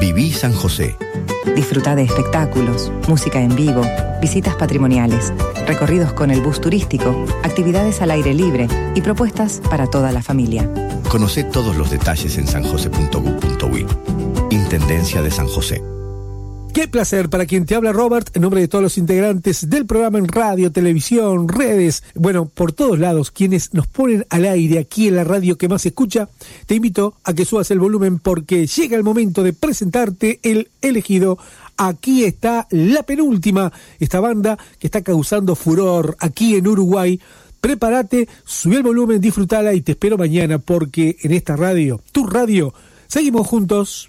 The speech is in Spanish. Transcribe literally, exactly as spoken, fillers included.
Viví San José. Disfruta de espectáculos, música en vivo, visitas patrimoniales, recorridos con el bus turístico, actividades al aire libre y propuestas para toda la familia. Conocé todos los detalles en san josé punto gov punto uy. Intendencia de San José. Qué placer para quien te habla, Robert, en nombre de todos los integrantes del programa en radio, televisión, redes, bueno, por todos lados, quienes nos ponen al aire aquí en la radio que más se escucha. Te invito a que subas el volumen porque llega el momento de presentarte el elegido. Aquí está la penúltima, esta banda que está causando furor aquí en Uruguay. Prepárate, subí el volumen, disfrutala y te espero mañana porque en esta radio, tu radio, seguimos juntos.